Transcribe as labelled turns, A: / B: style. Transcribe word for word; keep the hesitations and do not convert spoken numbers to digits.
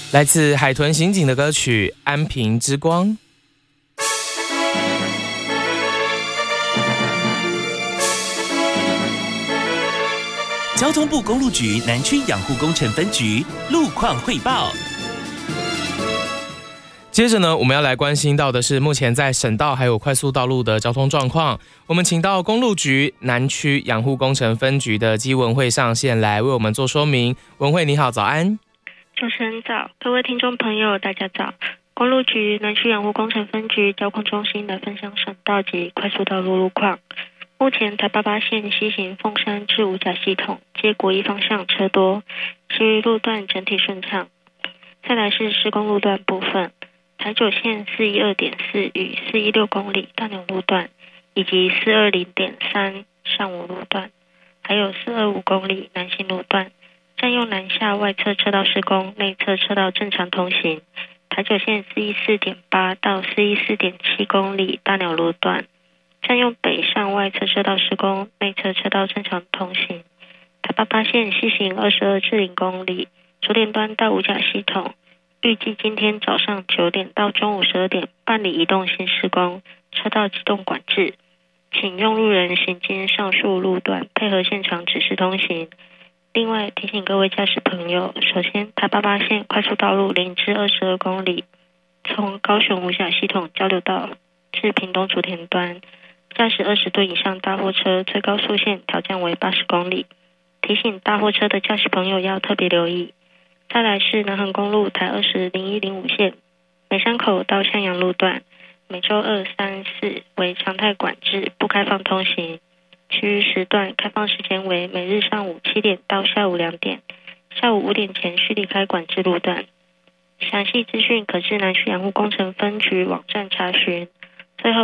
A: 来自海豚刑警的歌曲《安平之光》。
B: 交通部公路局南区养护工程分局路况汇报。
A: 接着呢，我们要来关心到的是目前在省道还有快速道路的交通状况。我们请到公路局南区养护工程分局的姬文慧上线来为我们做说明。文慧你好，早安。
C: 主持人早，各位听众朋友大家早。公路局南区养护工程分局交控中心来分享省道及快速道路路况。目前台八八线西行凤山至五甲系统皆国一方向车多，其余路段整体顺畅。再来是施工路段部分，台九线四一二点四与四一六公里大牛路段，以及四二零点三上午路段，还有四二五公里南行路段，占用南下外侧车道施工，内侧车道正常通行。台九线四一四点八到四一四点七公里大鸟路段，占用北上外侧车道施工，内侧车道正常通行。台八八线西行二十二至零公里，竹联端到五甲系统，预计今天早上九点到中午十二点办理移动新施工，车道机动管制，请用路人行经上述路段，配合现场指示通行。另外提醒各位驾驶朋友，首先台八八线快速道路零至二十二公里，从高雄五甲系统交流道至屏东竹田端，驾驶二十吨以上大货车最高速限调降为八十公里，提醒大货车的驾驶朋友要特别留意。再来是南横公路台二十零一零五线美山口到向阳路段，每周二、三、四为常态管制，不开放通行。其余时段开放时间为每日上午七点到下午两点，下午五点前需离开管制路段。详细资讯可至南区养护工程分局网站查询。